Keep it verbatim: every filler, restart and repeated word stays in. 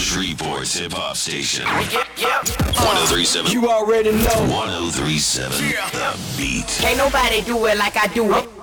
Shreveport's hip hop station. Yep, yep. one oh three seven. You already know. one oh three seven. The Beat. Can't nobody do it like I do it.